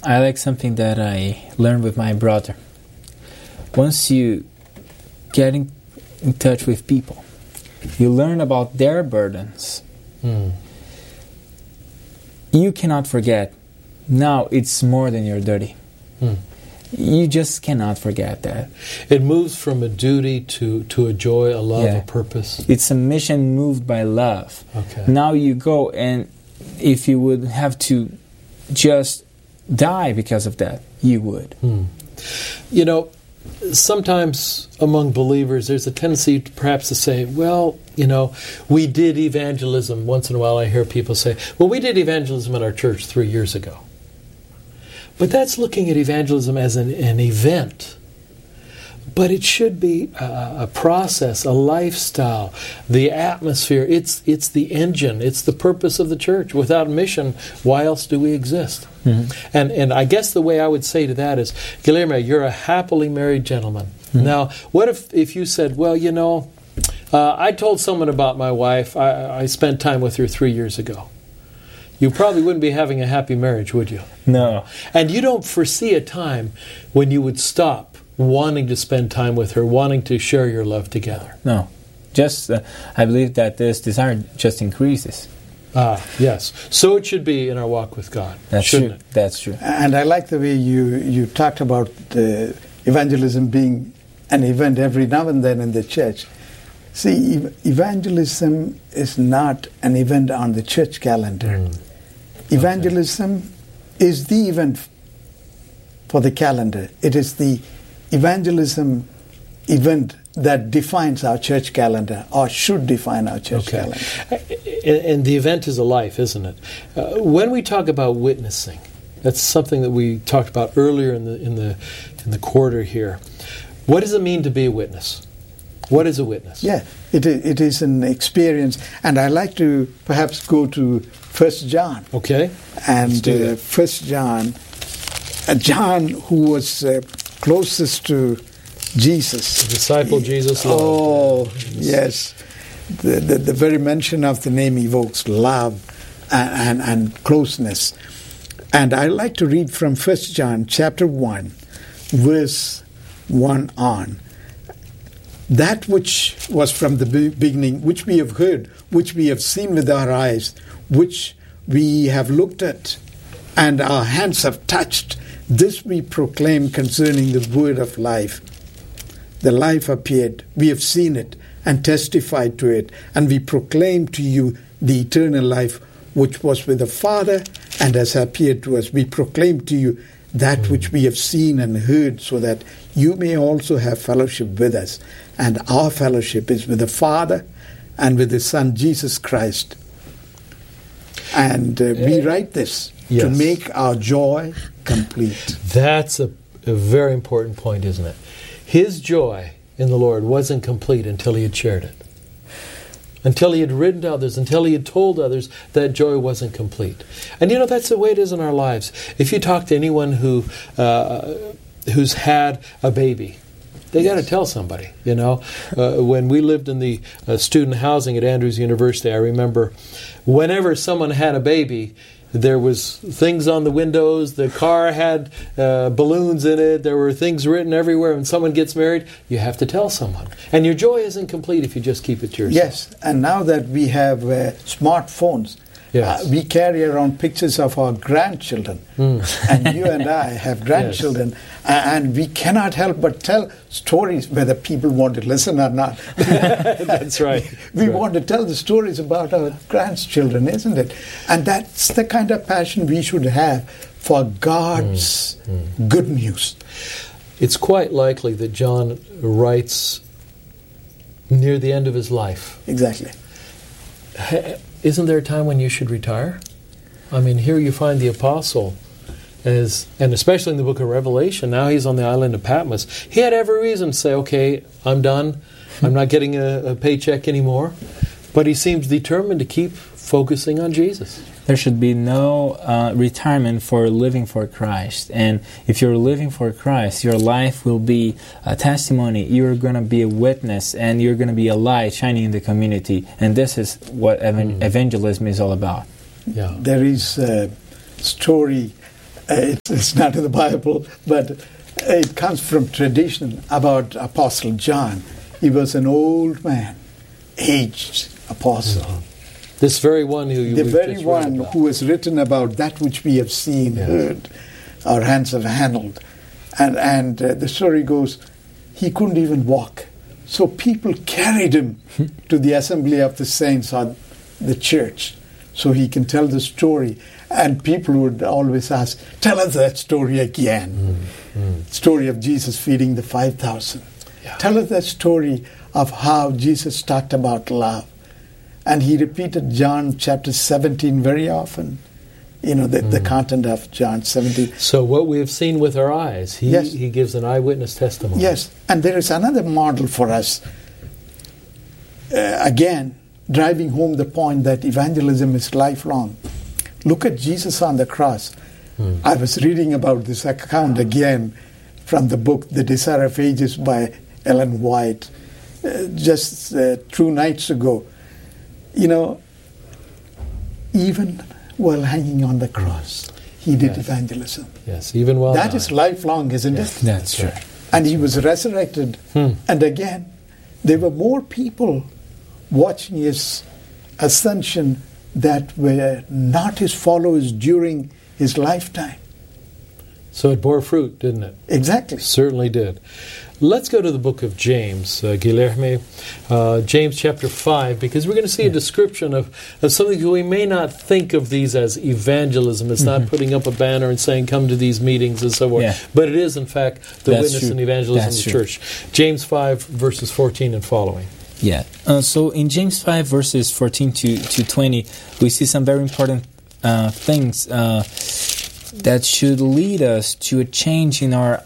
I like something that I learned with my brother. Once you get in touch with people, you learn about their burdens. You cannot forget. Now it's more than your duty. You just cannot forget that. It moves from a duty to a joy, a love, a purpose. It's a mission moved by love. Okay. Now you go, and if you would have to just die because of that, you would. You know, sometimes among believers there's a tendency perhaps to say, well, you know, we did evangelism. Once in a while I hear people say, well, we did evangelism in our church 3 years ago. But that's looking at evangelism as an event. But it should be a process, a lifestyle, the atmosphere. It's the engine. It's the purpose of the church. Without mission, why else do we exist? And I guess the way I would say to that is, Guilherme, you're a happily married gentleman. Now, what if you said, well, you know, I told someone about my wife. I spent time with her 3 years ago. You probably wouldn't be having a happy marriage, would you? No. And you don't foresee a time when you would stop wanting to spend time with her, wanting to share your love together. No. Just, I believe that this desire just increases. Yes. So it should be in our walk with God. That's true. That's true. And I like the way you talked about evangelism being an event every now and then in the church. See, evangelism is not an event on the church calendar. Evangelism is the event for the calendar. It is the evangelism event that defines our church calendar, or should define our church calendar. And the event is a life, isn't it? When we talk about witnessing, that's something that we talked about earlier in the quarter here. What does it mean to be a witness? What is a witness? Yeah, it is an experience, and I like to perhaps go to 1 John. Okay. And 1 John, John, who was closest to Jesus. The disciple Jesus loved. Oh, yes. The very mention of the name evokes love and closeness. And I like to read from 1 John chapter 1, verse 1 on. That which was from the beginning, which we have heard, which we have seen with our eyes, which we have looked at, and our hands have touched, this we proclaim concerning the word of life. The life appeared, we have seen it, and testified to it, and we proclaim to you the eternal life which was with the Father and has appeared to us. We proclaim to you that which we have seen and heard, so that you may also have fellowship with us. And our fellowship is with the Father and with His Son, Jesus Christ. And we write this to make our joy complete. That's a very important point, isn't it? His joy in the Lord wasn't complete until he had shared it. Until he had written to others, until he had told others, that joy wasn't complete. And you know, that's the way it is in our lives. If you talk to anyone who's had a baby, they got to tell somebody, you know. When we lived in the student housing at Andrews University, I remember whenever someone had a baby, there was things on the windows, the car had balloons in it, there were things written everywhere. When someone gets married, you have to tell someone. And your joy isn't complete if you just keep it to yourself. Yes, and now that we have smartphones, we carry around pictures of our grandchildren. And you and I have grandchildren. And we cannot help but tell stories, whether people want to listen or not. That's right. We want to tell the stories about our grandchildren, isn't it? And that's the kind of passion we should have for God's good news. It's quite likely that John writes near the end of his life. Exactly. Isn't there a time when you should retire? I mean, here you find the apostle, and especially in the book of Revelation, now he's on the island of Patmos. He had every reason to say, okay, I'm done. I'm not getting a paycheck anymore. But he seems determined to keep focusing on Jesus. There should be no retirement for living for Christ. And if you're living for Christ, your life will be a testimony. You're going to be a witness, and you're going to be a light shining in the community. And this is what evangelism is all about. Yeah. There is a story It's not in the Bible, but it comes from tradition about Apostle John. He was an old man, aged apostle. This very one who the very one who has written about that which we have seen, heard, our hands have handled. And the story goes, he couldn't even walk. So people carried him to the assembly of the saints or the church so he can tell the story. And people would always ask, tell us that story again. Story of Jesus feeding the 5,000. Yeah. Tell us that story of how Jesus talked about love. And he repeated John chapter 17 very often. You know, the content of John 17. So what we have seen with our eyes, he gives an eyewitness testimony. Yes, and there is another model for us. Again, driving home the point that evangelism is lifelong. Look at Jesus on the cross. I was reading about this account again from the book The Desire of Ages by Ellen White just 2 nights ago. You know, even while hanging on the cross, he did evangelism. Yes, even while that is lifelong, isn't it? That's true. And he was resurrected. And again, there were more people watching his ascension that were not his followers during his lifetime. So it bore fruit, didn't it? Exactly. Certainly did. Let's go to the book of James, Guilherme, James chapter 5, because we're going to see a description of something that we may not think of these as evangelism. It's not putting up a banner and saying, come to these meetings and so forth. Yeah. But it is, in fact, the witness and evangelism of the church. James 5, verses 14 and following. Yeah. So in James 5, verses 14 to 20, we see some very important things that should lead us to a change in our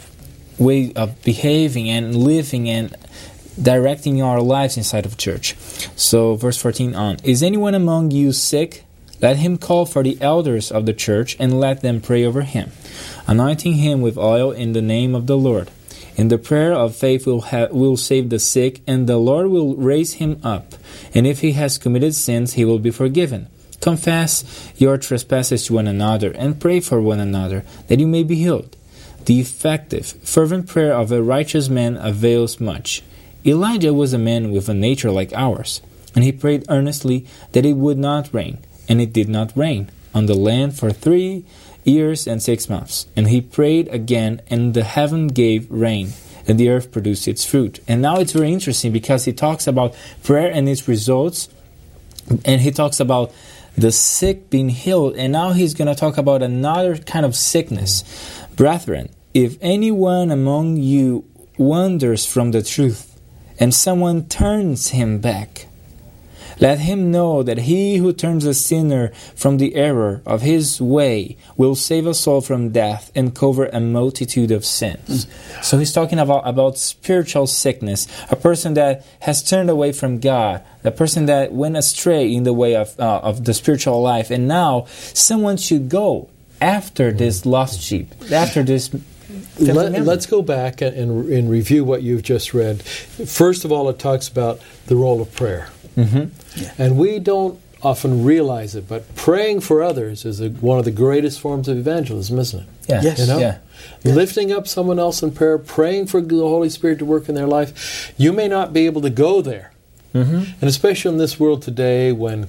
way of behaving and living and directing our lives inside of church. So verse 14 on. Is anyone among you sick? Let him call for the elders of the church and let them pray over him, anointing him with oil in the name of the Lord. And the prayer of faith will save the sick, and the Lord will raise him up. And if he has committed sins, he will be forgiven. Confess your trespasses to one another and pray for one another, that you may be healed. The effective, fervent prayer of a righteous man avails much. Elijah was a man with a nature like ours, and he prayed earnestly that it would not rain, and it did not rain on the land for 3 years and 6 months. And he prayed again, and the heaven gave rain, and the earth produced its fruit. And now it's very interesting because he talks about prayer and its results, and he talks about the sick being healed, and now he's going to talk about another kind of sickness. Brethren, if anyone among you wanders from the truth, and someone turns him back, let him know that he who turns a sinner from the error of his way will save a soul from death and cover a multitude of sins. So he's talking about spiritual sickness, a person that has turned away from God, the person that went astray in the way of the spiritual life, and now someone should go after this lost sheep, after this. Let's go back and review what you've just read. First of all, it talks about the role of prayer. And we don't often realize it, but praying for others is one of the greatest forms of evangelism, isn't it? Yeah. Yes. You know? Lifting up someone else in prayer, praying for the Holy Spirit to work in their life. You may not be able to go there. And especially in this world today when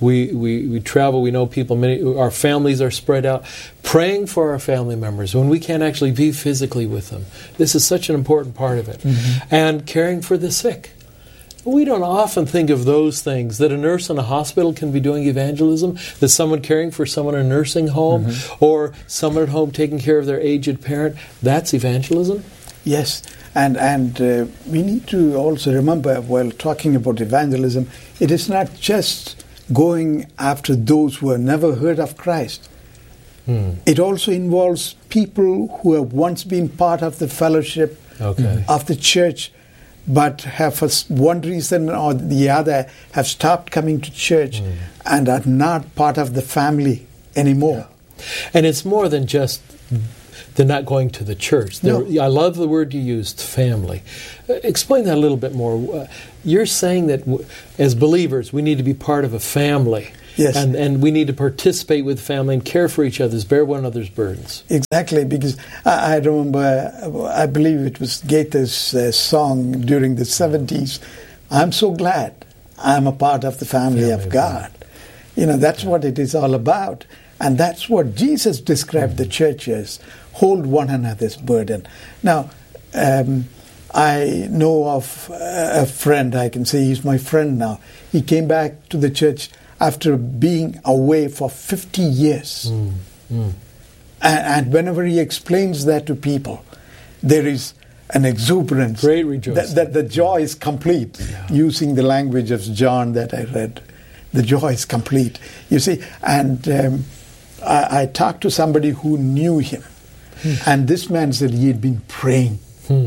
we travel, we know people, our families are spread out. Praying for our family members when we can't actually be physically with them. This is such an important part of it. And caring for the sick. We don't often think of those things, that a nurse in a hospital can be doing evangelism, that someone caring for someone in a nursing home, or someone at home taking care of their aged parent. That's evangelism? Yes, and we need to also remember, while talking about evangelism, it is not just going after those who have never heard of Christ. It also involves people who have once been part of the fellowship of the church, but have for one reason or the other have stopped coming to church and are not part of the family anymore. And it's more than just they're not going to the church. I love the word you used, family. Explain that a little bit more. You're saying that as believers we need to be part of a family. Yes. And we need to participate with family and care for each other, bear one another's burdens. Exactly, because I remember, I believe it was Gaither's song during the 70s, I'm so glad I'm a part of the family of God. That's what it is all about. And that's what Jesus described the church as, hold one another's burden. Now, I know of a friend, I can say he's my friend now. He came back to the church after being away for 50 years. And whenever he explains that to people, there is an exuberance. Great rejoicing. That the joy is complete, using the language of John that I read. The joy is complete. You see, and I talked to somebody who knew him, and this man said he had been praying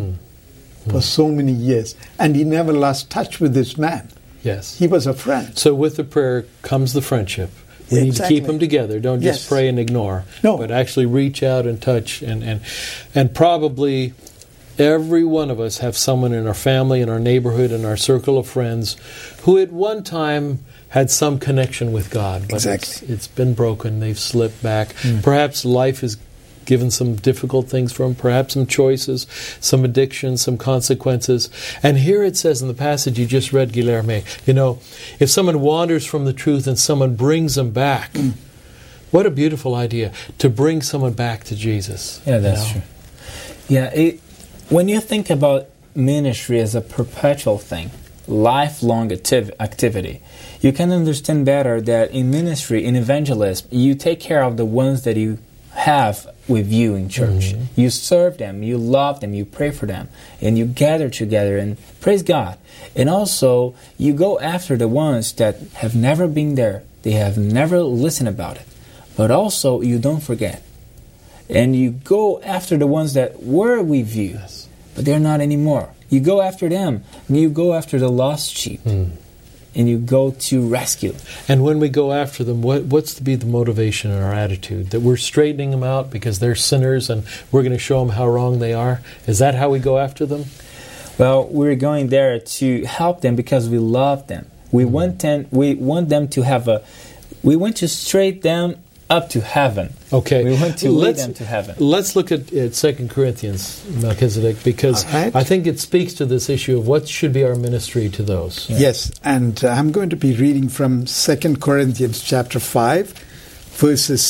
for so many years, and he never lost touch with this man. Yes. He was a friend. So with the prayer comes the friendship. We need to keep them together. Don't just pray and ignore, but actually reach out and touch. And probably every one of us have someone in our family, in our neighborhood, in our circle of friends who at one time had some connection with God, but it's been broken. They've slipped back. Perhaps life has given some difficult things for them, perhaps some choices, some addictions, some consequences. And here it says in the passage you just read, Guilherme, if someone wanders from the truth and someone brings them back, what a beautiful idea, to bring someone back to Jesus. Yeah, that's true. Yeah, when you think about ministry as a perpetual thing, lifelong activity, you can understand better that in ministry, in evangelism, you take care of the ones that you have with you in church. You serve them, you love them, you pray for them, and you gather together and praise God. And also, you go after the ones that have never been there, they have never listened about it. But also, you don't forget. And you go after the ones that were with you, but they're not anymore. You go after them, and you go after the lost sheep. And you go to rescue. And when we go after them, what's to be the motivation in our attitude? That we're straightening them out because they're sinners and we're going to show them how wrong they are? Is that how we go after them? Well, we're going there to help them because we love them. We want them to have we want to straighten them up to heaven. Okay. We want to lead them to heaven. Let's look at 2 Corinthians, Melchizedek, because I think it speaks to this issue of what should be our ministry to those. Yes, and I'm going to be reading from 2 Corinthians chapter 5, verses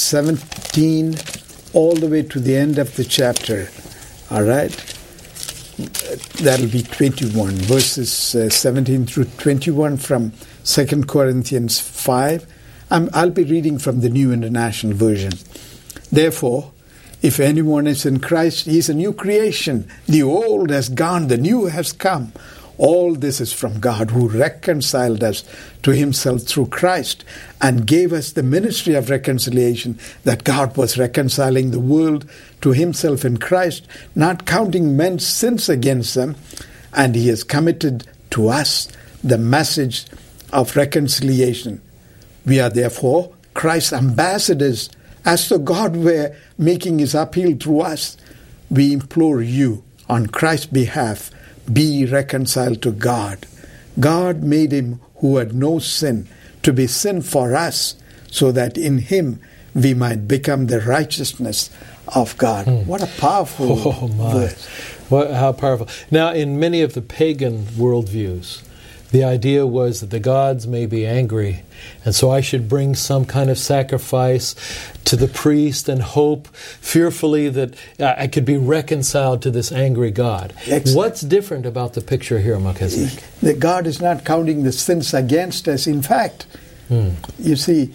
17 all the way to the end of the chapter. All right? That'll be 21, verses 17 through 21 from 2 Corinthians 5. I'll be reading from the New International Version. Therefore, if anyone is in Christ, he is a new creation. The old has gone, the new has come. All this is from God, who reconciled us to himself through Christ and gave us the ministry of reconciliation, that God was reconciling the world to himself in Christ, not counting men's sins against them, and he has committed to us the message of reconciliation. We are therefore Christ's ambassadors, as though God were making his appeal through us. We implore you, on Christ's behalf, be reconciled to God. God made him who had no sin to be sin for us, so that in him we might become the righteousness of God. What a powerful verse. How powerful. Now, in many of the pagan worldviews, the idea was that the gods may be angry, and so I should bring some kind of sacrifice to the priest and hope fearfully that I could be reconciled to this angry God. Excellent. What's different about the picture here, Melchizedek? The God is not counting the sins against us. In fact, you see,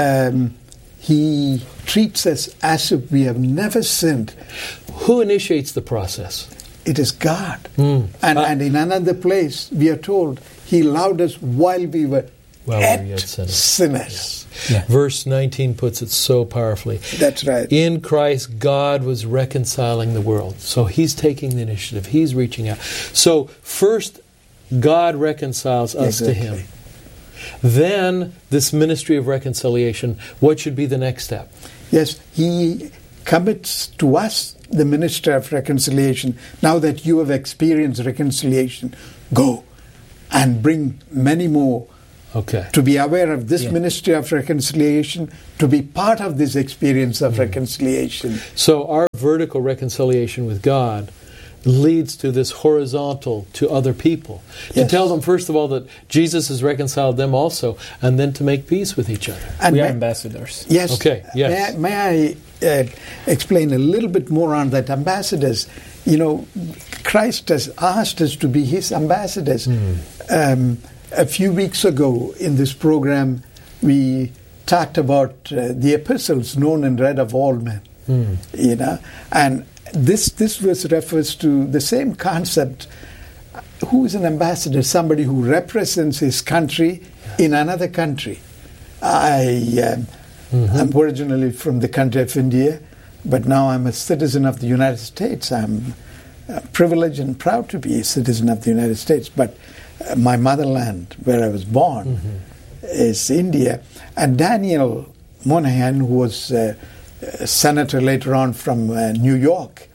he treats us as if we have never sinned. Who initiates the process? It is God. And in another place, we are told, he loved us while we were yet sinners. Yeah. Verse 19 puts it so powerfully. That's right. In Christ, God was reconciling the world. So he's taking the initiative. He's reaching out. So first, God reconciles us to him. Then, this ministry of reconciliation, what should be the next step? Yes, he commits to us the ministry of reconciliation. Now that you have experienced reconciliation, go and bring many more Okay. To be aware of this ministry of reconciliation, to be part of this experience of reconciliation. So our vertical reconciliation with God leads to this horizontal to other people. To tell them, first of all, that Jesus has reconciled them also, and then to make peace with each other. And we are ambassadors. Yes. Okay. Yes. May I explain a little bit more on that? Ambassadors. You know, Christ has asked us to be His ambassadors. A few weeks ago in this program, we talked about the epistles known and read of all men. You know, and this verse refers to the same concept. Who is an ambassador? Somebody who represents his country in another country. I'm originally from the country of India, but now I'm a citizen of the United States. I'm privileged and proud to be a citizen of the United States, but my motherland, where I was born, is India. And Daniel Moynihan, who was a senator later on from New York,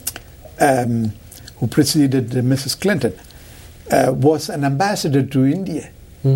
who preceded Mrs. Clinton, was an ambassador to India.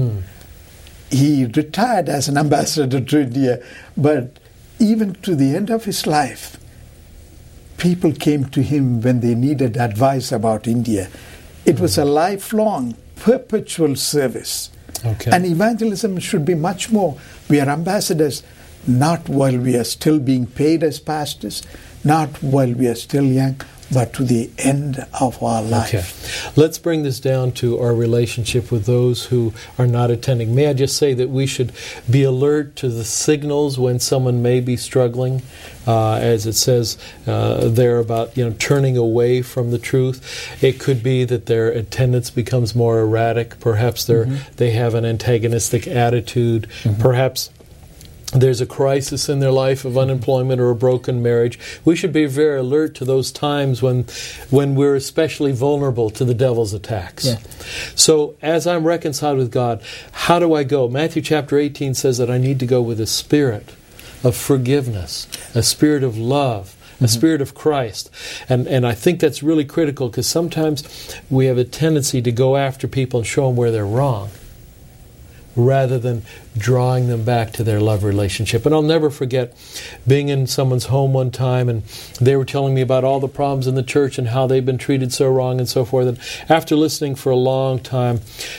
He retired as an ambassador to India, but even to the end of his life, people came to him when they needed advice about India. It was a lifelong, perpetual service. Okay. And evangelism should be much more. We are ambassadors not while we are still being paid as pastors, not while we are still young, but to the end of our life. Okay. Let's bring this down to our relationship with those who are not attending. May I just say that we should be alert to the signals when someone may be struggling, as it says there about turning away from the truth. It could be that their attendance becomes more erratic. Perhaps they have an antagonistic attitude. Perhaps there's a crisis in their life of unemployment or a broken marriage. We should be very alert to those times when we're especially vulnerable to the devil's attacks. Yeah. So as I'm reconciled with God, how do I go? Matthew chapter 18 says that I need to go with a spirit of forgiveness, a spirit of love, a spirit of Christ. And I think that's really critical, because sometimes we have a tendency to go after people and show them where they're wrong, rather than drawing them back to their love relationship. And I'll never forget being in someone's home one time, and they were telling me about all the problems in the church and how they've been treated so wrong and so forth. And after listening for a long time,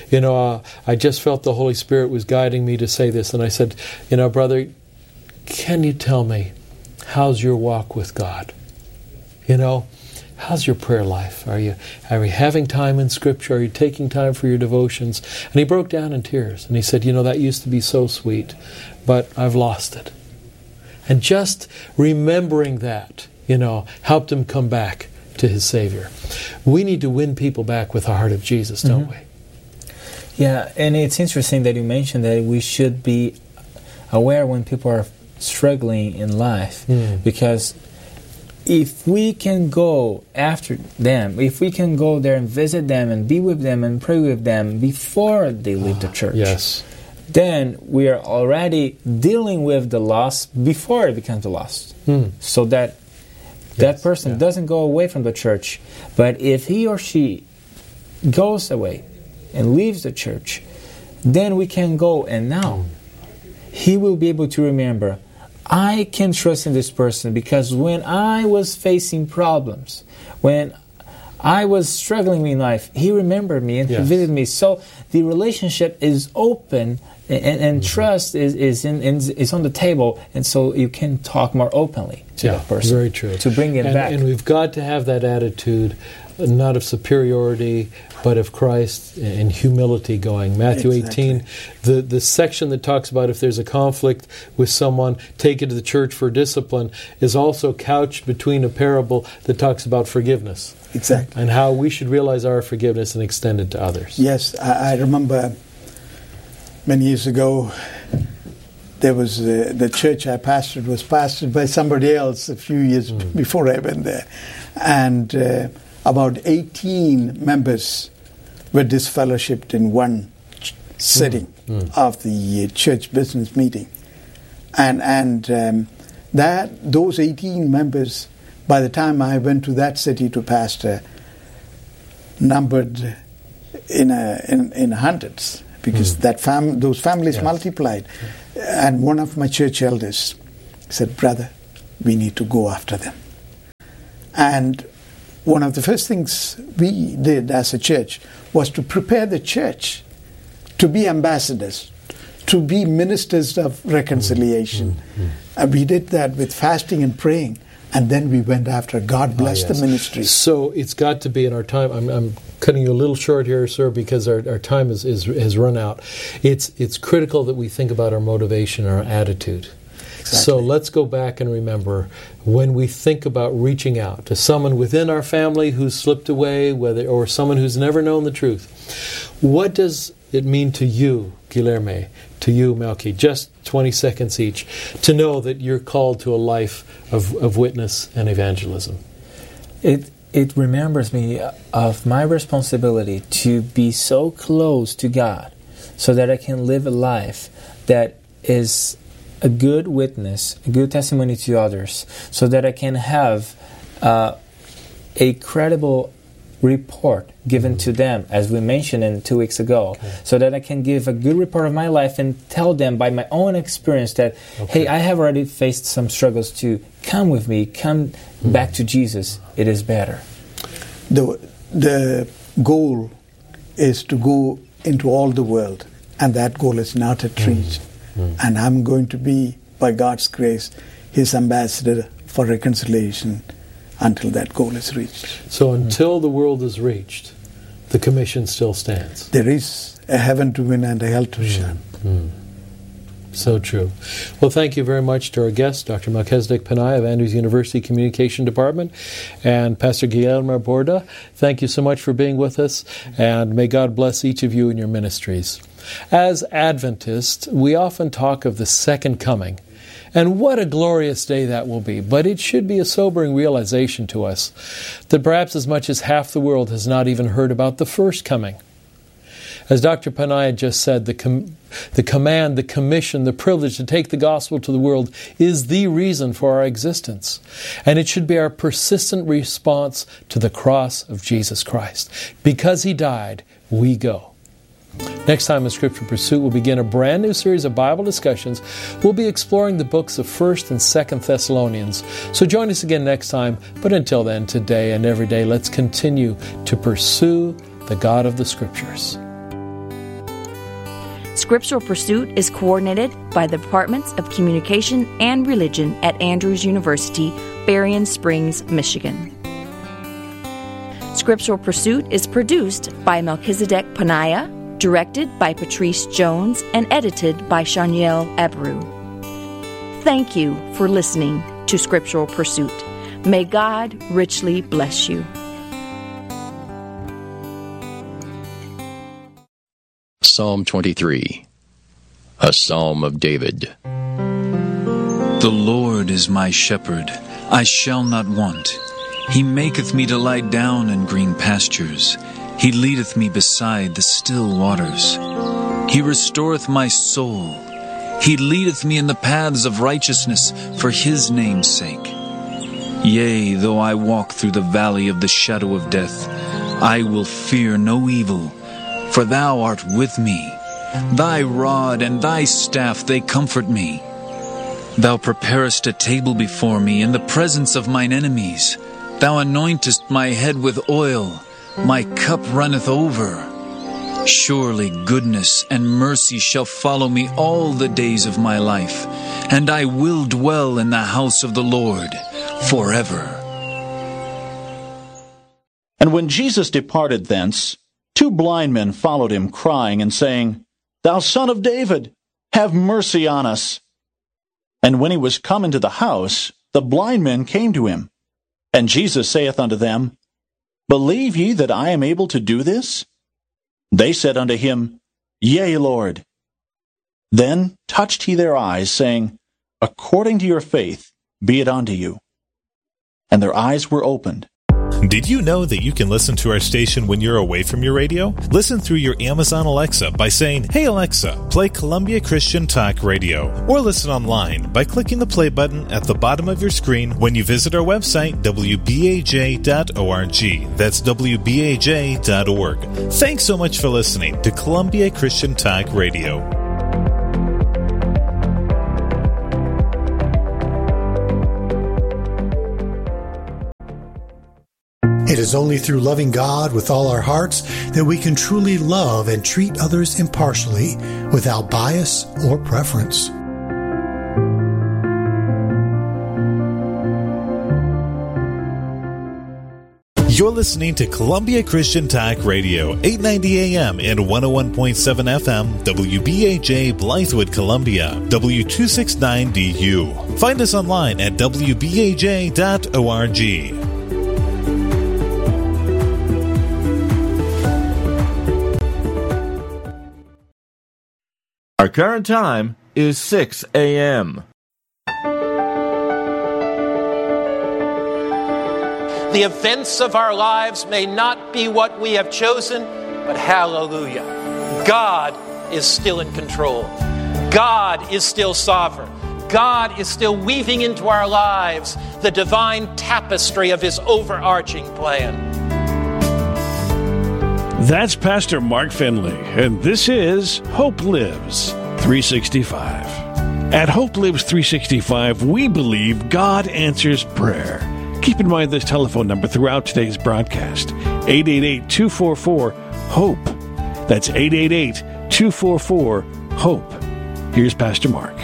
I just felt the Holy Spirit was guiding me to say this. And I said, brother, can you tell me, how's your walk with God? How's your prayer life? Are you having time in Scripture? Are you taking time for your devotions? And he broke down in tears. And he said, that used to be so sweet, but I've lost it. And just remembering that, helped him come back to his Savior. We need to win people back with the heart of Jesus, don't we? Yeah, and it's interesting that you mentioned that we should be aware when people are struggling in life, because if we can go after them, if we can go there and visit them and be with them and pray with them before they leave the church, then we are already dealing with the loss before it becomes a loss. So that person doesn't go away from the church. But if he or she goes away and leaves the church, then we can go, and now he will be able to remember, I can trust in this person, because when I was facing problems, when I was struggling in life, he remembered me and he visited me. So the relationship is open, and trust is on the table, and so you can talk more openly to that person. Very true. To bring it back. And we've got to have that attitude, not of superiority, but of Christ and humility going. Matthew 18, the section that talks about if there's a conflict with someone, take it to the church for discipline, is also couched between a parable that talks about forgiveness. Exactly. And how we should realize our forgiveness and extend it to others. Yes, I remember many years ago, there was the church I pastored was pastored by somebody else a few years before I went there. And about 18 members were disfellowshipped in one sitting of the church business meeting. And those 18 members, by the time I went to that city to pastor, numbered in hundreds. because those families multiplied. And one of my church elders said, "Brother, we need to go after them." And one of the first things we did as a church was to prepare the church to be ambassadors, to be ministers of reconciliation. We did that with fasting and praying, and then we went after. God bless the ministry. So it's got to be in our time. I'm cutting you a little short here, sir, because our time has run out. It's critical that we think about our motivation, our attitude. Exactly. So let's go back and remember, when we think about reaching out to someone within our family who's slipped away, or someone who's never known the truth, what does it mean to you, Guilherme, to you, Melky, just 20 seconds each, to know that you're called to a life of witness and evangelism? It remembers me of my responsibility to be so close to God so that I can live a life that is a good witness, a good testimony to others, so that I can have a credible report given to them, as we mentioned 2 weeks ago, so that I can give a good report of my life and tell them by my own experience that, hey, I have already faced some struggles too. Come with me, come back to Jesus. It is better. The goal is to go into all the world, and that goal is not yet reached. And I'm going to be, by God's grace, His ambassador for reconciliation until that goal is reached. So until the world is reached, the commission still stands. There is a heaven to win and a hell to shun. So true. Well, thank you very much to our guest, Dr. Melchizedek Panay of Andrews University Communication Department, and Pastor Guilherme Borda. Thank you so much for being with us, and may God bless each of you in your ministries. As Adventists, we often talk of the second coming, and what a glorious day that will be. But it should be a sobering realization to us that perhaps as much as half the world has not even heard about the first coming. As Dr. Panay just said, the command, the commission, the privilege to take the gospel to the world is the reason for our existence. And it should be our persistent response to the cross of Jesus Christ. Because He died, we go. Next time in Scripture Pursuit, we'll begin a brand new series of Bible discussions. We'll be exploring the books of 1st and 2nd Thessalonians. So join us again next time. But until then, today and every day, let's continue to pursue the God of the Scriptures. Scriptural Pursuit is coordinated by the Departments of Communication and Religion at Andrews University, Berrien Springs, Michigan. Scriptural Pursuit is produced by Melchizedek Panaya, directed by Patrice Jones, and edited by Shaniel Abreu. Thank you for listening to Scriptural Pursuit. May God richly bless you. Psalm 23, a Psalm of David. The Lord is my shepherd, I shall not want. He maketh me to lie down in green pastures. He leadeth me beside the still waters. He restoreth my soul. He leadeth me in the paths of righteousness for His name's sake. Yea, though I walk through the valley of the shadow of death, I will fear no evil, for Thou art with me. Thy rod and Thy staff, they comfort me. Thou preparest a table before me in the presence of mine enemies. Thou anointest my head with oil. My cup runneth over. Surely goodness and mercy shall follow me all the days of my life, and I will dwell in the house of the Lord forever. And when Jesus departed thence, 2 blind men followed Him, crying and saying, Thou Son of David, have mercy on us. And when He was come into the house, the blind men came to Him. And Jesus saith unto them, Believe ye that I am able to do this? They said unto Him, Yea, Lord. Then touched He their eyes, saying, According to your faith be it unto you. And their eyes were opened. Did you know that you can listen to our station when you're away from your radio? Listen through your Amazon Alexa by saying, "Hey Alexa, play Columbia Christian Talk Radio." Or listen online by clicking the play button at the bottom of your screen when you visit our website, wbaj.org. That's wbaj.org. Thanks so much for listening to Columbia Christian Talk Radio. It is only through loving God with all our hearts that we can truly love and treat others impartially without bias or preference. You're listening to Columbia Christian Talk Radio, 890 AM and 101.7 FM, WBAJ Blythewood, Columbia, W269DU. Find us online at wbaj.org. Our current time is 6 a.m. The events of our lives may not be what we have chosen, but hallelujah, God is still in control. God is still sovereign. God is still weaving into our lives the divine tapestry of His overarching plan. That's Pastor Mark Finley, and this is Hope Lives 365. At Hope Lives 365, we believe God answers prayer. Keep in mind this telephone number throughout today's broadcast, 888-244-HOPE. That's 888-244-HOPE. Here's Pastor Mark.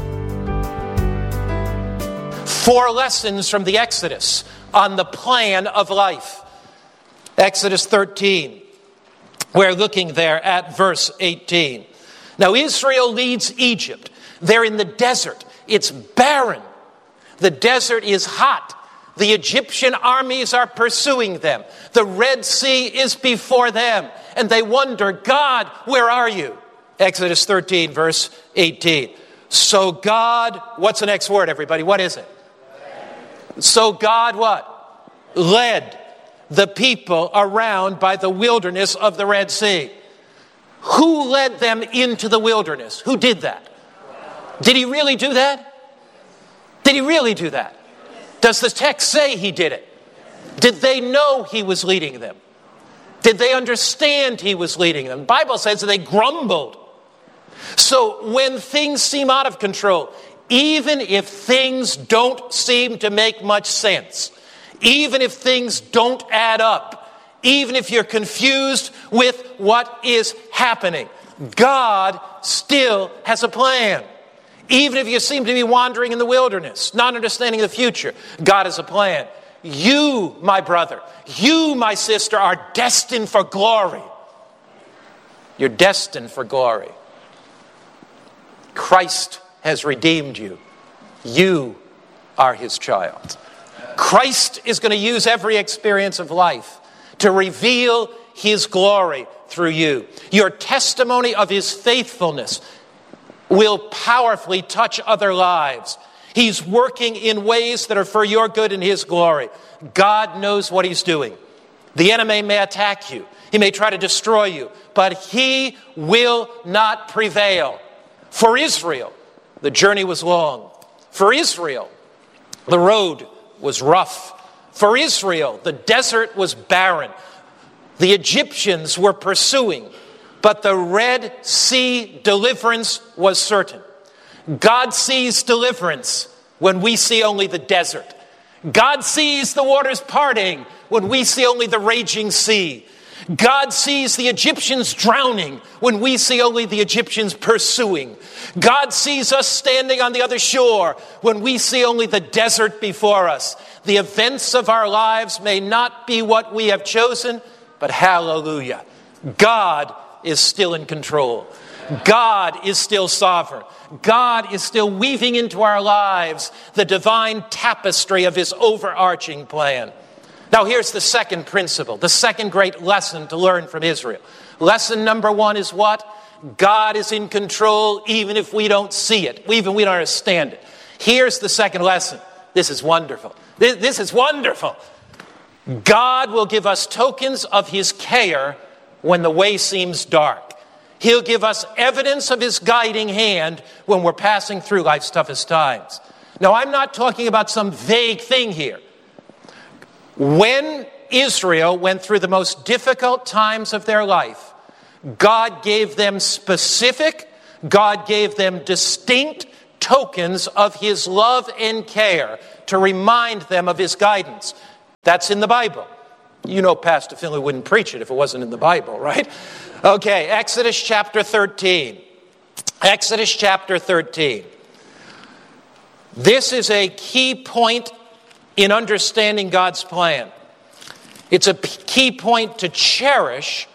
4 lessons from the Exodus on the plan of life. Exodus 13. We're looking there at verse 18. Now Israel leads Egypt. They're in the desert. It's barren. The desert is hot. The Egyptian armies are pursuing them. The Red Sea is before them. And they wonder, God, where are you? Exodus 13, verse 18. So God, what's the next word, everybody? What is it? So God what? Led the people around by the wilderness of the Red Sea. Who led them into the wilderness? Who did that? Did He really do that? Did He really do that? Does the text say He did it? Did they know He was leading them? Did they understand He was leading them? The Bible says that they grumbled. So when things seem out of control, even if things don't seem to make much sense, even if things don't add up, even if you're confused with what is happening, God still has a plan. Even if you seem to be wandering in the wilderness, not understanding the future, God has a plan. You, my brother, you, my sister, are destined for glory. You're destined for glory. Christ has redeemed you. You are His child. Christ is going to use every experience of life to reveal His glory through you. Your testimony of His faithfulness will powerfully touch other lives. He's working in ways that are for your good and His glory. God knows what He's doing. The enemy may attack you. He may try to destroy you, but he will not prevail. For Israel, the journey was long. For Israel, the road was rough. For Israel, the desert was barren. The Egyptians were pursuing, but the Red Sea deliverance was certain. God sees deliverance when we see only the desert. God sees the waters parting when we see only the raging sea. God sees the Egyptians drowning when we see only the Egyptians pursuing. God sees us standing on the other shore when we see only the desert before us. The events of our lives may not be what we have chosen, but hallelujah, God is still in control. God is still sovereign. God is still weaving into our lives the divine tapestry of His overarching plan. Now here's the second principle, the second great lesson to learn from Israel. Lesson number one is what? God is in control even if we don't see it, even if we don't understand it. Here's the second lesson. This is wonderful. This is wonderful. God will give us tokens of his care when the way seems dark. He'll give us evidence of his guiding hand when we're passing through life's toughest times. Now, I'm not talking about some vague thing here. When Israel went through the most difficult times of their life, God gave them specific, God gave them distinct tokens of his love and care to remind them of his guidance. That's in the Bible. You know Pastor Finley wouldn't preach it if it wasn't in the Bible, right? Okay, Exodus chapter 13. Exodus chapter 13. This is a key point in understanding God's plan. It's a key point to cherish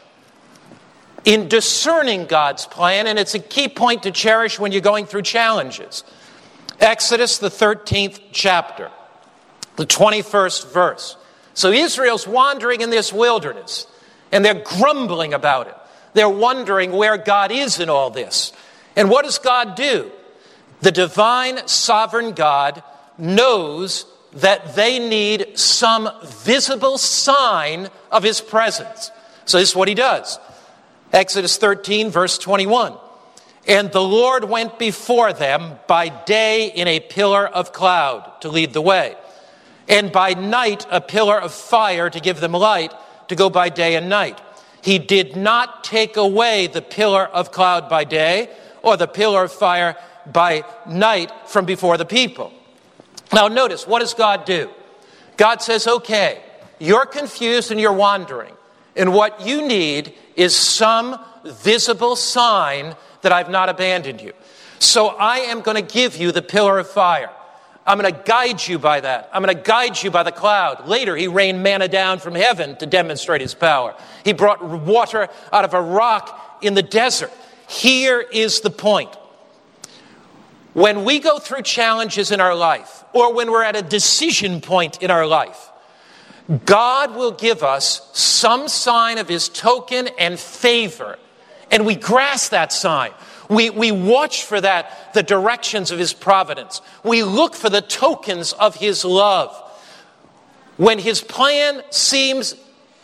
in discerning God's plan, and it's a key point to cherish when you're going through challenges. Exodus, the 13th chapter, the 21st verse. So Israel's wandering in this wilderness, and they're grumbling about it. They're wondering where God is in all this. And what does God do? The divine sovereign God knows that they need some visible sign of his presence. So this is what he does. Exodus 13, verse 21. And the Lord went before them by day in a pillar of cloud to lead the way, and by night a pillar of fire to give them light to go by day and night. He did not take away the pillar of cloud by day or the pillar of fire by night from before the people. Now notice, what does God do? God says, okay, you're confused and you're wandering, and what you need is some visible sign that I've not abandoned you. So I am going to give you the pillar of fire. I'm going to guide you by that. I'm going to guide you by the cloud. Later, he rained manna down from heaven to demonstrate his power. He brought water out of a rock in the desert. Here is the point. When we go through challenges in our life, or when we're at a decision point in our life, God will give us some sign of his token and favor, and we grasp that sign. We watch for that, the directions of his providence. We look for the tokens of his love. When his plan seems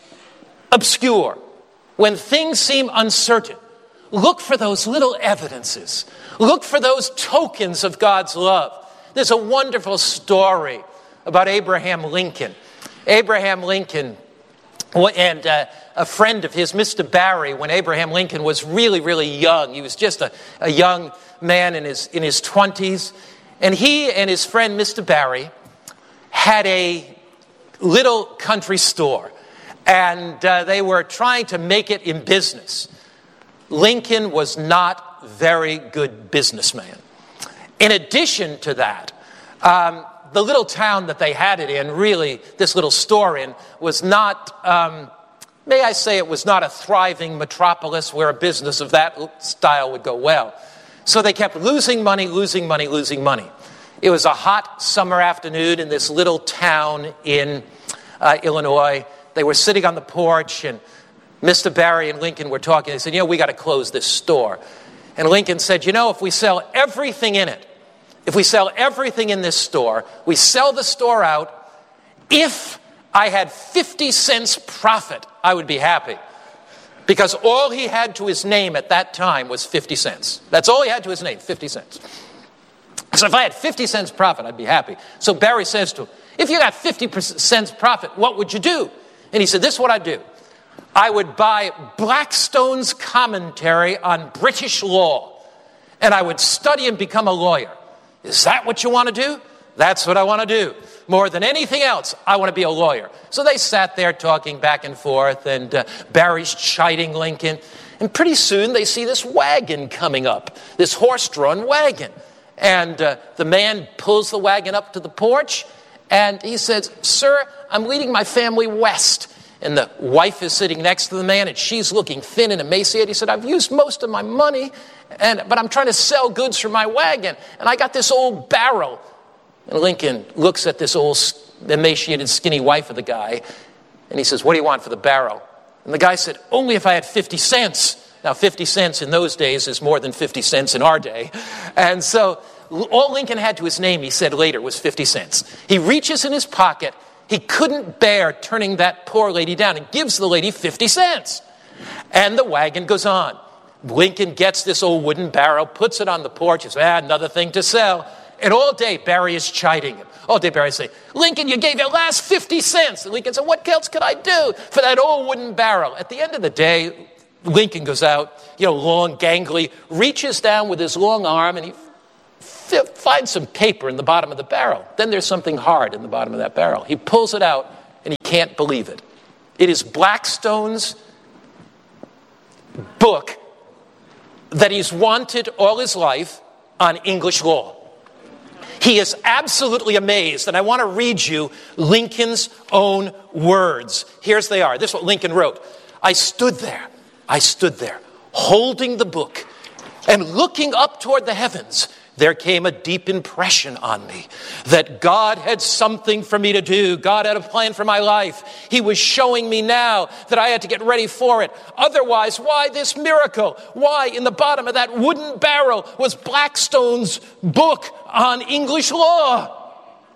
obscure, when things seem uncertain, look for those little evidences. Look for those tokens of God's love. There's a wonderful story about Abraham Lincoln. Abraham Lincoln and a friend of his, Mr. Barry, when Abraham Lincoln was really, really young. He was just a young man in his 20s. And he and his friend, Mr. Barry, had a little country store. And they were trying to make it in business. Lincoln was not a very good businessman. In addition to that, the little town that they had it in, really, this little store in, was not, may I say, it was not a thriving metropolis where a business of that style would go well. So they kept losing money, losing money, losing money. It was a hot summer afternoon in this little town in Illinois. They were sitting on the porch, and Mr. Barry and Lincoln were talking. They said, we got to close this store. And Lincoln said, if we sell everything in it, if we sell everything in this store, we sell the store out, if I had 50 cents profit, I would be happy. Because all he had to his name at that time was 50 cents. That's all he had to his name, 50 cents. So if I had 50 cents profit, I'd be happy. So Barry says to him, if you got 50 cents profit, what would you do? And he said, this is what I'd do. I would buy Blackstone's commentary on British law, and I would study and become a lawyer. Is that what you want to do? That's what I want to do. More than anything else, I want to be a lawyer. So they sat there talking back and forth, and Barry's chiding Lincoln. And pretty soon they see this wagon coming up, this horse-drawn wagon. And the man pulls the wagon up to the porch, and he says, sir, I'm leading my family west. And the wife is sitting next to the man, and she's looking thin and emaciated. He said, I've used most of my money, but I'm trying to sell goods for my wagon, and I got this old barrel. And Lincoln looks at this old emaciated, skinny wife of the guy, and he says, what do you want for the barrel? And the guy said, only if I had 50 cents. Now, 50 cents in those days is more than 50 cents in our day. And so all Lincoln had to his name, he said later, was 50 cents. He reaches in his pocket, He couldn't bear turning that poor lady down and gives the lady 50 cents. And the wagon goes on. Lincoln gets this old wooden barrel, puts it on the porch, says, another thing to sell. And all day, Barry is chiding him. All day, Barry saying, Lincoln, you gave your last 50 cents. And Lincoln said, what else could I do for that old wooden barrel? At the end of the day, Lincoln goes out, long, gangly, reaches down with his long arm, and he finds some paper in the bottom of the barrel. Then there's something hard in the bottom of that barrel. He pulls it out, and he can't believe it. It is Blackstone's book that he's wanted all his life on English law. He is absolutely amazed, and I want to read you Lincoln's own words. Here's they are. This is what Lincoln wrote. I stood there, holding the book, and looking up toward the heavens, there came a deep impression on me that God had something for me to do. God had a plan for my life. He was showing me now that I had to get ready for it. Otherwise, why this miracle? Why in the bottom of that wooden barrel was Blackstone's book on English law?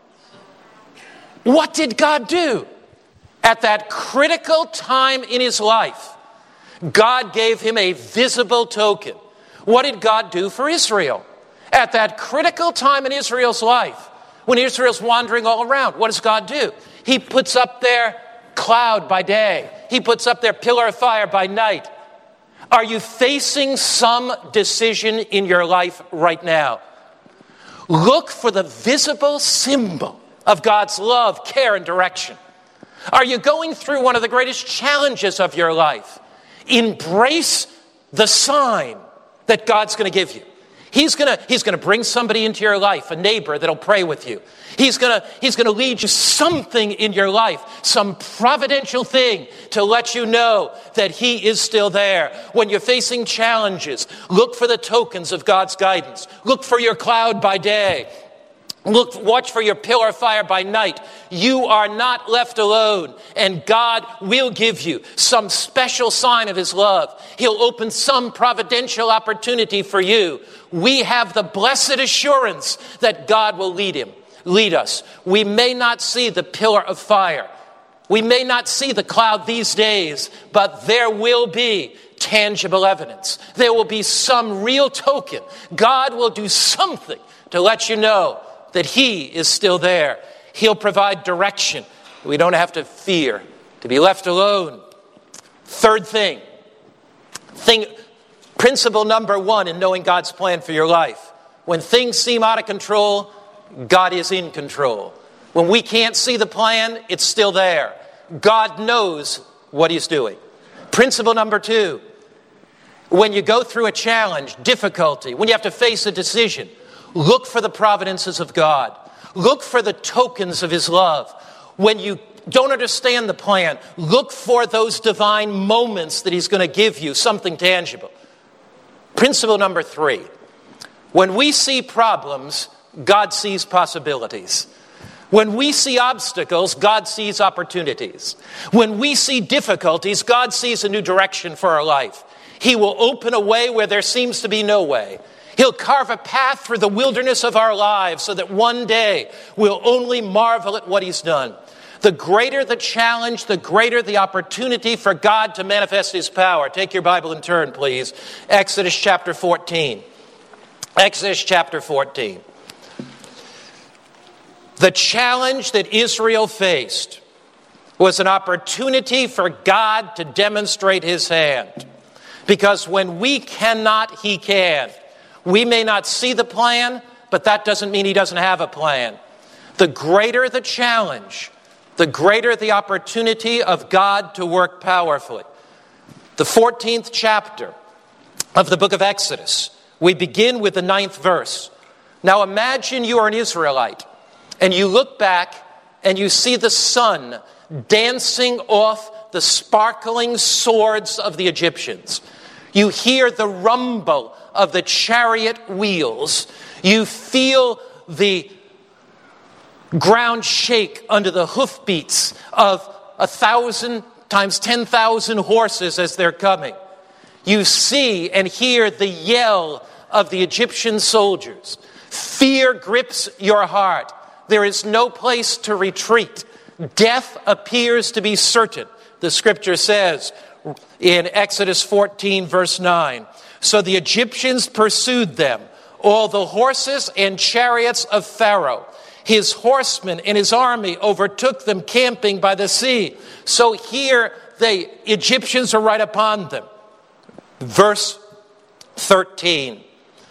What did God do? At that critical time in his life, God gave him a visible token. What did God do for Israel? At that critical time in Israel's life, when Israel's wandering all around, what does God do? He puts up their cloud by day. He puts up their pillar of fire by night. Are you facing some decision in your life right now? Look for the visible symbol of God's love, care, and direction. Are you going through one of the greatest challenges of your life? Embrace the sign that God's going to give you. He's going to bring somebody into your life, a neighbor that'll pray with you. He's going to lead you something in your life, some providential thing to let you know that he is still there. When you're facing challenges, look for the tokens of God's guidance. Look for your cloud by day. Watch for your pillar of fire by night. You are not left alone, and God will give you some special sign of his love. He'll open some providential opportunity for you. We have the blessed assurance that God will lead us. We may not see the pillar of fire. We may not see the cloud these days, but there will be tangible evidence. There will be some real token. God will do something to let you know that he is still there. He'll provide direction. We don't have to fear to be left alone. Third principle number 1 in knowing God's plan for your life. When things seem out of control, God is in control. When we can't see the plan, it's still there. God knows what he's doing. Principle number 2, when you go through a challenge, difficulty, when you have to face a decision, look for the providences of God. Look for the tokens of his love. When you don't understand the plan, look for those divine moments that he's going to give you, something tangible. Principle number 3, when we see problems, God sees possibilities. When we see obstacles, God sees opportunities. When we see difficulties, God sees a new direction for our life. He will open a way where there seems to be no way. He'll carve a path through the wilderness of our lives so that one day we'll only marvel at what he's done. The greater the challenge, the greater the opportunity for God to manifest his power. Take your Bible and turn, please. Exodus chapter 14. Exodus chapter 14. The challenge that Israel faced was an opportunity for God to demonstrate his hand. Because when we cannot, he can. We may not see the plan, but that doesn't mean he doesn't have a plan. The greater the challenge, the greater the opportunity of God to work powerfully. The 14th chapter of the book of Exodus, we begin with the 9th verse. Now imagine you are an Israelite, and you look back and you see the sun dancing off the sparkling swords of the Egyptians. You hear the rumble of the chariot wheels. You feel the ground shake under the hoofbeats of 1,000 times 10,000 horses as they're coming. You see and hear the yell of the Egyptian soldiers. Fear grips your heart. There is no place to retreat. Death appears to be certain. The scripture says in Exodus 14, verse 9, so the Egyptians pursued them, all the horses and chariots of Pharaoh. His horsemen and his army overtook them camping by the sea. So here the Egyptians are right upon them. Verse 13,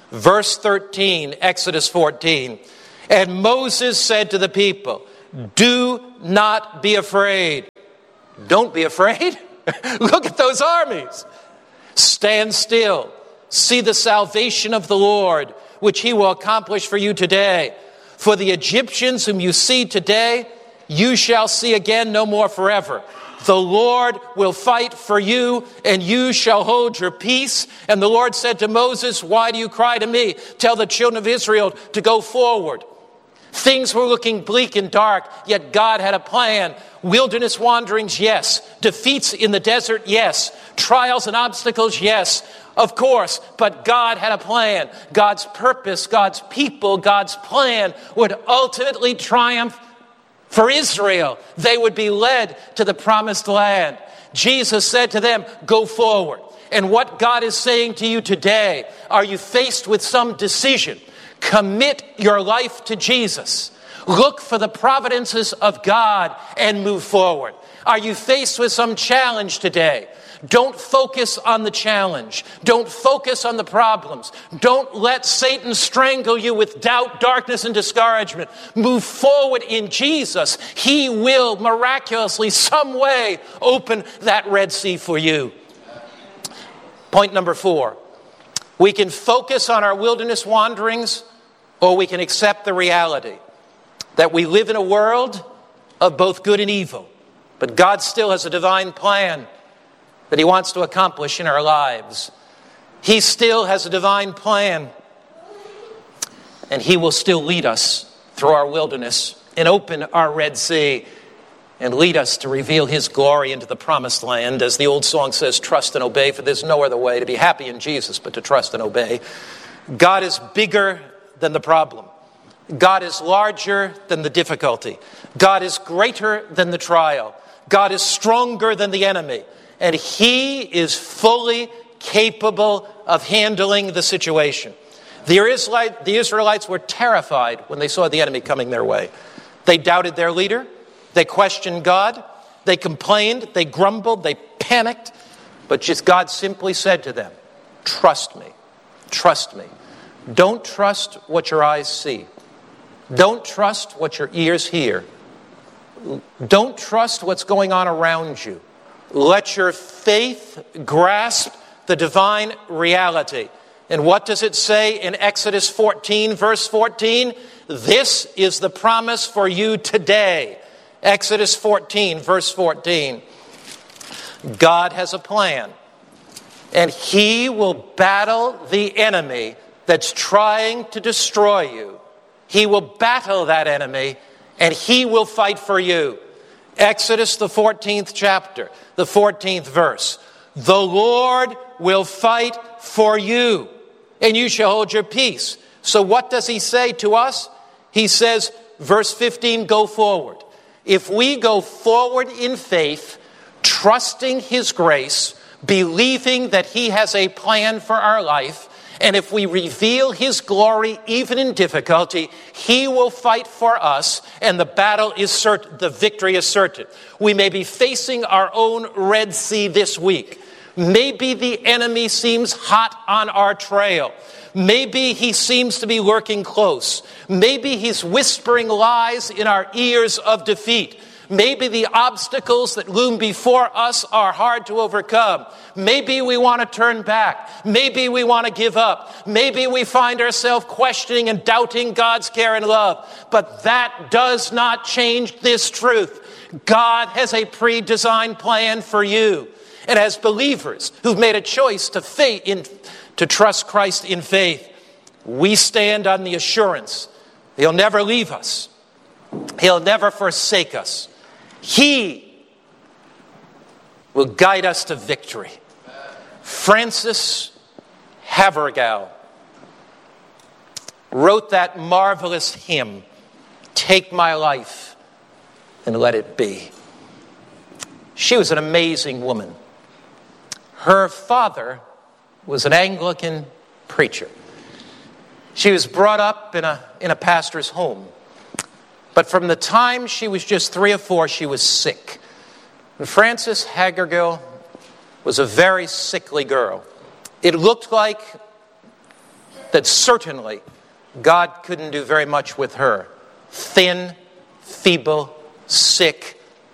Exodus 14. And Moses said to the people, do not be afraid. Don't be afraid. Look at those armies. Stand still. See the salvation of the Lord, which he will accomplish for you today. For the Egyptians whom you see today, you shall see again no more forever. The Lord will fight for you, and you shall hold your peace. And the Lord said to Moses, why do you cry to me? Tell the children of Israel to go forward. Things were looking bleak and dark, yet God had a plan. Wilderness wanderings, yes. Defeats in the desert, yes. Trials and obstacles, yes. Of course, but God had a plan. God's purpose, God's people, God's plan would ultimately triumph for Israel. They would be led to the promised land. Jesus said to them, go forward. And what God is saying to you today, are you faced with some decision? Commit your life to Jesus. Look for the providences of God and move forward. Are you faced with some challenge today? Don't focus on the challenge. Don't focus on the problems. Don't let Satan strangle you with doubt, darkness, and discouragement. Move forward in Jesus. He will miraculously, some way, open that Red Sea for you. Point number 4. We can focus on our wilderness wanderings, or we can accept the reality that we live in a world of both good and evil. But God still has a divine plan that he wants to accomplish in our lives. He still has a divine plan, and he will still lead us through our wilderness and open our Red Sea and lead us to reveal his glory into the promised land. As the old song says, trust and obey, for there's no other way to be happy in Jesus but to trust and obey. God is bigger than the problem. God is larger than the difficulty. God is greater than the trial. God is stronger than the enemy. And he is fully capable of handling the situation. The Israelites were terrified when they saw the enemy coming their way. They doubted their leader. They questioned God. They complained. They grumbled. They panicked. But just God simply said to them, trust me. Trust me. Don't trust what your eyes see. Don't trust what your ears hear. Don't trust what's going on around you. Let your faith grasp the divine reality. And what does it say in Exodus 14, verse 14? This is the promise for you today. Exodus 14, verse 14. God has a plan, and he will battle the enemy that's trying to destroy you. He will battle that enemy, and he will fight for you. Exodus, the 14th chapter, the 14th verse. The Lord will fight for you, and you shall hold your peace. So what does he say to us? He says, verse 15, go forward. If we go forward in faith, trusting his grace, believing that he has a plan for our life, and if we reveal his glory even in difficulty, he will fight for us, and the battle is certain, the victory is certain. We may be facing our own Red Sea this week. Maybe the enemy seems hot on our trail. Maybe he seems to be lurking close. Maybe he's whispering lies in our ears of defeat. Maybe the obstacles that loom before us are hard to overcome. Maybe we want to turn back. Maybe we want to give up. Maybe we find ourselves questioning and doubting God's care and love. But that does not change this truth. God has a pre-designed plan for you. And as believers who've made a choice to trust Christ in faith, we stand on the assurance he'll never leave us. He'll never forsake us. He will guide us to victory. Francis Havergal wrote that marvelous hymn, Take My Life and let it be. She was an amazing woman. Her father was an Anglican preacher. She was brought up in a pastor's home. But from the time she was just 3 or 4, she was sick. And Frances Hagergill was a very sickly girl. It looked like that certainly God couldn't do very much with her. Thin, feeble, sick.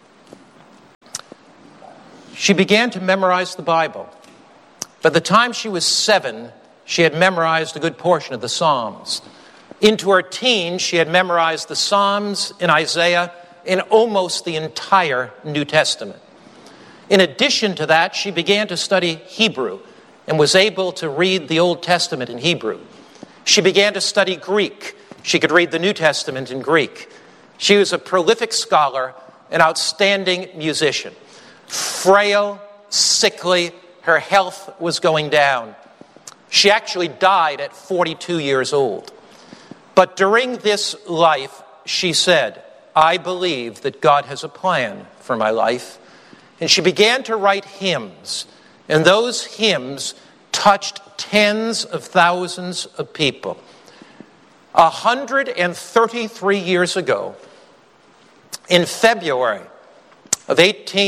She began to memorize the Bible. By the time she was 7, she had memorized a good portion of the Psalms. Into her teens, she had memorized the Psalms and Isaiah and almost the entire New Testament. In addition to that, she began to study Hebrew and was able to read the Old Testament in Hebrew. She began to study Greek. She could read the New Testament in Greek. She was a prolific scholar, an outstanding musician. Frail, sickly, her health was going down. She actually died at 42 years old. But during this life, she said, I believe that God has a plan for my life. And she began to write hymns. And those hymns touched tens of thousands of people. 133 years ago, in February of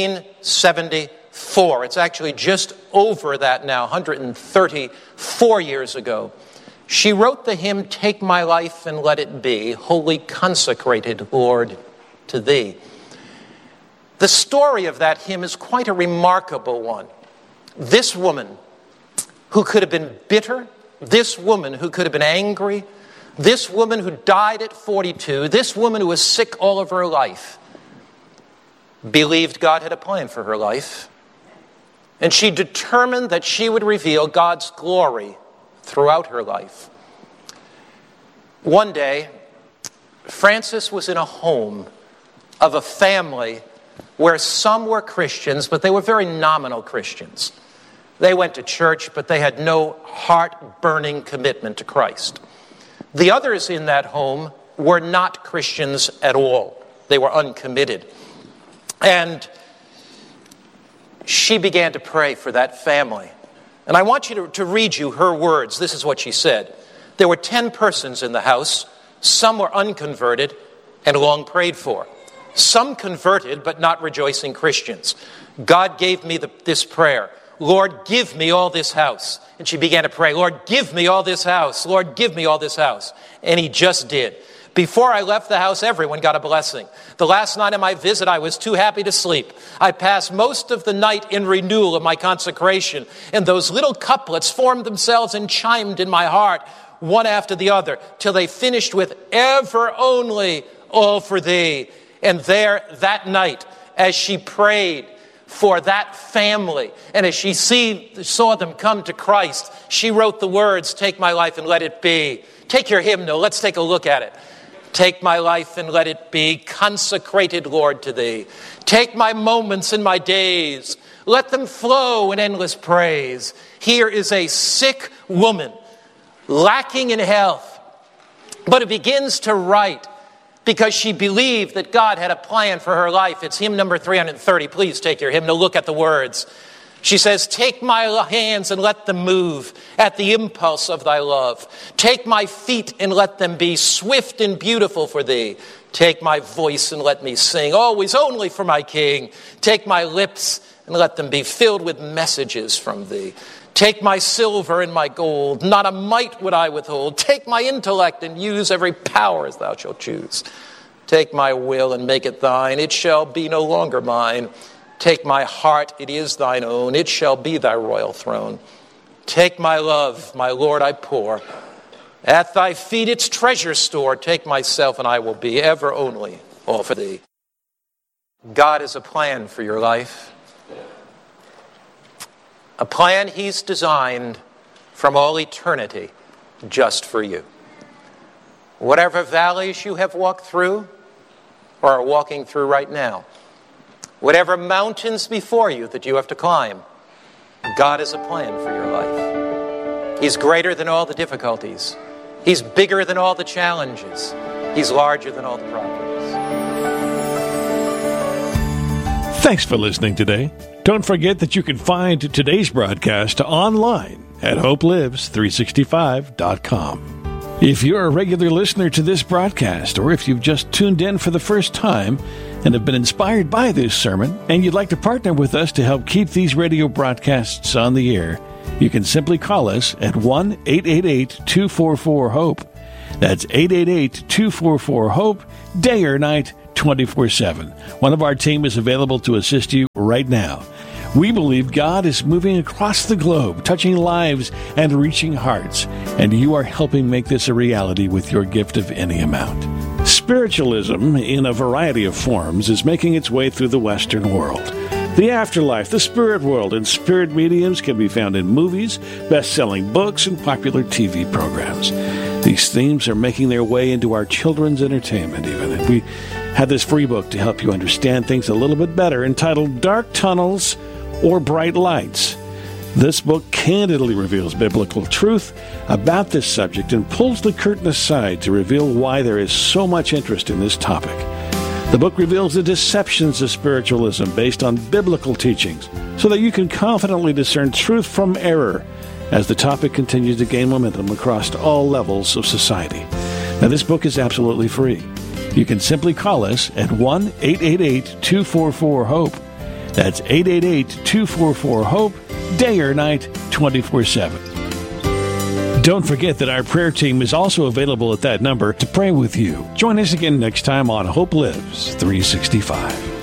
1874, it's actually just over that now, 134 years ago, she wrote the hymn, Take My Life and Let It Be, Wholly Consecrated, Lord, to Thee. The story of that hymn is quite a remarkable one. This woman who could have been bitter, this woman who could have been angry, this woman who died at 42, this woman who was sick all of her life, believed God had a plan for her life. And she determined that she would reveal God's glory throughout her life. One day, Frances was in a home of a family where some were Christians, but they were very nominal Christians. They went to church, but they had no heart-burning commitment to Christ. The others in that home were not Christians at all. They were uncommitted. And she began to pray for that family. And I want you to read you her words. This is what she said. There were 10 persons in the house. Some were unconverted and long prayed for. Some converted but not rejoicing Christians. God gave me this prayer. Lord, give me all this house. And she began to pray, Lord, give me all this house. Lord, give me all this house. And he just did. Before I left the house, everyone got a blessing. The last night of my visit, I was too happy to sleep. I passed most of the night in renewal of my consecration, and those little couplets formed themselves and chimed in my heart, one after the other, till they finished with ever only all for thee. And there, that night, as she prayed for that family, and as she saw them come to Christ, she wrote the words, Take my life and let it be. Take your hymnal, let's take a look at it. Take my life and let it be consecrated, Lord, to thee. Take my moments and my days. Let them flow in endless praise. Here is a sick woman, lacking in health, but who begins to write because she believed that God had a plan for her life. It's hymn number 330. Please take your hymnal. Look at the words. She says, take my hands and let them move at the impulse of thy love. Take my feet and let them be swift and beautiful for thee. Take my voice and let me sing, always only for my King. Take my lips and let them be filled with messages from thee. Take my silver and my gold, not a mite would I withhold. Take my intellect and use every power as thou shalt choose. Take my will and make it thine, it shall be no longer mine. Take my heart, it is thine own, it shall be thy royal throne. Take my love, my Lord, I pour. At thy feet its treasure store. Take myself and I will be ever only all for thee. God has a plan for your life. A plan he's designed from all eternity just for you. Whatever valleys you have walked through or are walking through right now, whatever mountains before you that you have to climb, God has a plan for your life. He's greater than all the difficulties. He's bigger than all the challenges. He's larger than all the problems. Thanks for listening today. Don't forget that you can find today's broadcast online at hopelives365.com. If you're a regular listener to this broadcast, or if you've just tuned in for the first time and have been inspired by this sermon, and you'd like to partner with us to help keep these radio broadcasts on the air, you can simply call us at 1-888-244-HOPE. That's 888-244-HOPE, day or night, 24/7. One of our team is available to assist you right now. We believe God is moving across the globe, touching lives and reaching hearts, and you are helping make this a reality with your gift of any amount. Spiritualism, in a variety of forms, is making its way through the Western world. The afterlife, the spirit world, and spirit mediums can be found in movies, best-selling books, and popular TV programs. These themes are making their way into our children's entertainment even. And we have this free book to help you understand things a little bit better, entitled Dark Tunnels or Bright Lights. This book candidly reveals biblical truth about this subject and pulls the curtain aside to reveal why there is so much interest in this topic. The book reveals the deceptions of spiritualism based on biblical teachings so that you can confidently discern truth from error as the topic continues to gain momentum across all levels of society. Now, this book is absolutely free. You can simply call us at 1-888-244-HOPE. That's 888-244-HOPE, day or night, 24/7. Don't forget that our prayer team is also available at that number to pray with you. Join us again next time on Hope Lives 365.